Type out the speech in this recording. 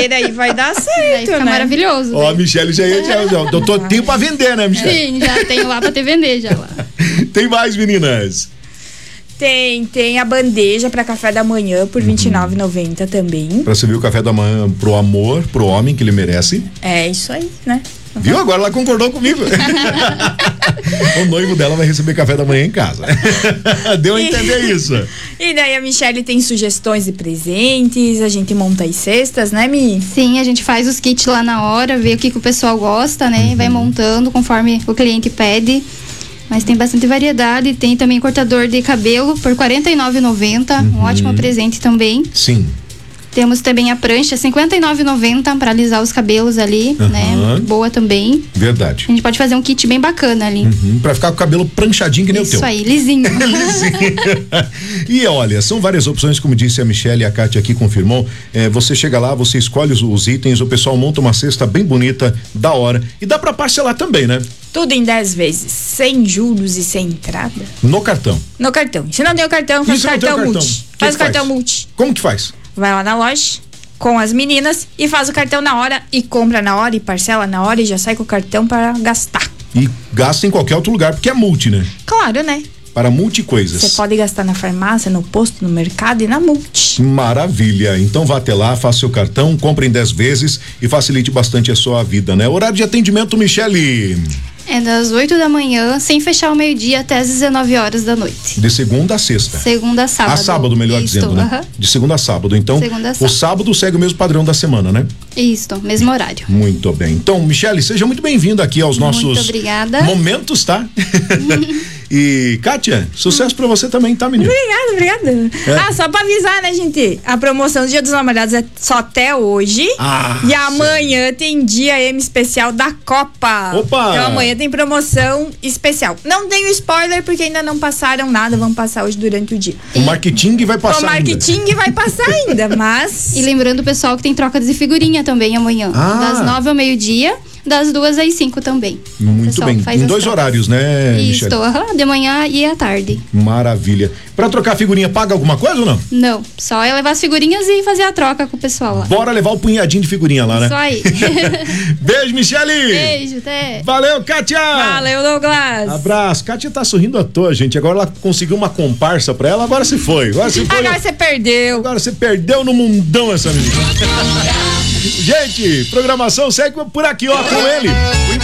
feira aí vai dar certo, fica né? Maravilhoso. Ó, a Michele já ia. Doutor, tem pra vender, né, Michele? Sim, já tenho lá pra te vender já lá. Tem mais, meninas? Tem a bandeja pra café da manhã por R$29,90 também. Pra servir o café da manhã pro amor, pro homem que ele merece. É isso aí, né? Viu? Agora ela concordou comigo. O noivo dela vai receber café da manhã em casa. Deu a entender isso. E daí a Michele tem sugestões de presentes, a gente monta as cestas, né, Mi? Sim, a gente faz os kits lá na hora, vê o que o pessoal gosta, né? Vai montando conforme o cliente pede. Mas tem bastante variedade. Tem também cortador de cabelo por R$49,90. Um ótimo presente também. Sim. Temos também a prancha, R$59,90 para alisar os cabelos ali, né? Boa também. Verdade. A gente pode fazer um kit bem bacana ali. Pra ficar com o cabelo pranchadinho que nem o teu. Isso aí, lisinho. Lisinho. E olha, são várias opções, como disse a Michele e a Kátia aqui confirmou. Você chega lá, você escolhe os itens, o pessoal monta uma cesta bem bonita, da hora. E dá pra parcelar também, né? Tudo em 10 vezes, sem juros e sem entrada. No cartão. No cartão. Se não tem o cartão, faz o cartão multi. Faz o cartão multi. Como que faz? Vai lá na loja com as meninas e faz o cartão na hora e compra na hora e parcela na hora e já sai com o cartão para gastar. E gasta em qualquer outro lugar, porque é multi, né? Claro, né? Para multicoisas. Você pode gastar na farmácia, no posto, no mercado e na multi. Maravilha. Então vá até lá, faça seu cartão, compre em 10 vezes e facilite bastante a sua vida, né? Horário de atendimento, Michele. É das 8 da manhã, sem fechar o meio-dia, até as 19 horas da noite. De segunda a sexta. Segunda a sábado. A sábado, melhor dizendo, né? De segunda a sábado. Então, o sábado segue o mesmo padrão da semana, né? Isso, mesmo horário. Muito bem. Então, Michele, seja muito bem-vinda aqui aos nossos muito obrigada. Momentos, tá? E, Kátia, sucesso pra você também, tá, menina? Obrigada. Só pra avisar, né, gente? A promoção do Dia dos Namorados é só até hoje. E amanhã tem dia M especial da Copa. Opa! Então amanhã tem promoção especial. Não tenho spoiler porque ainda não passaram nada, vão passar hoje durante o dia. O marketing vai passar vai passar ainda, mas... E lembrando o pessoal que tem troca de figurinha também amanhã. Das 9 ao meio-dia, das 2 às 5 também. Muito bem. Em 2 horários, né, Isso, de manhã e à tarde. Maravilha. Pra trocar figurinha, paga alguma coisa ou não? Não, só é levar as figurinhas e fazer a troca com o pessoal lá. Bora levar o punhadinho de figurinha lá, né? Isso aí. Beijo, Michele. Beijo, até. Valeu, Kátia. Valeu, Douglas. Abraço. Kátia tá sorrindo à toa, gente. Agora ela conseguiu uma comparsa pra ela, agora se foi. Agora você perdeu. Agora você perdeu no mundão essa menina. Gente, programação segue por aqui, ó, com ele.